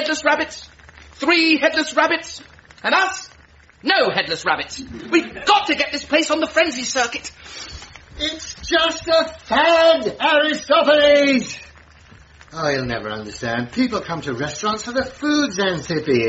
headless rabbits, 3 headless rabbits, and us, no headless rabbits. We've got to get this place on the frenzy circuit. It's just a fad, Aristophanes! Oh, you'll never understand. People come to restaurants for the food, Xanthippe.